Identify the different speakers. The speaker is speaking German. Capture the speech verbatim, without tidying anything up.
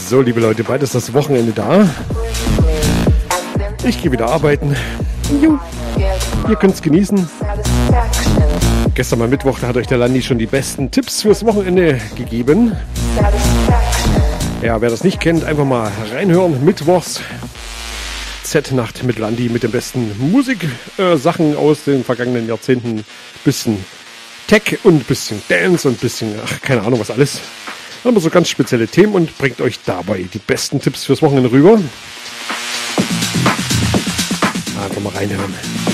Speaker 1: So, liebe Leute, bald ist das Wochenende da. Ich gehe wieder arbeiten. Jo. Ihr könnt es genießen. Gestern mal Mittwoch, da hat euch der Landi schon die besten Tipps fürs Wochenende gegeben. Ja, wer das nicht kennt, einfach mal reinhören. Mittwochs Z-Nacht mit Landi mit den besten Musik-Sachen äh, aus den vergangenen Jahrzehnten. Bisschen Tech und bisschen Dance und bisschen, ach, keine Ahnung was alles. Dann haben wir so ganz spezielle Themen und bringt euch dabei die besten Tipps fürs Wochenende rüber. Einfach mal reinhören.